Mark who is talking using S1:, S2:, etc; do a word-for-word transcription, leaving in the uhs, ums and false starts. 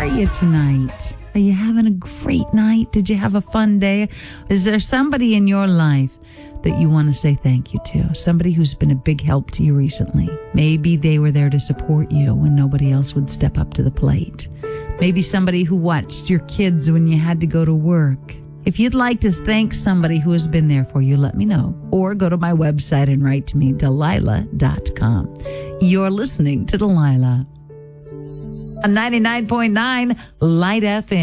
S1: are you tonight? Are you having a great night? Did you have a fun day? Is there somebody in your life that you want to say thank you to? Somebody who's been a big help to you recently. Maybe they were there to support you when nobody else would step up to the plate. Maybe somebody who watched your kids when you had to go to work. If you'd like to thank somebody who has been there for you, let me know. Or go to my website and write to me, Delilah dot com. You're listening to Delilah on ninety-nine point nine Light F M.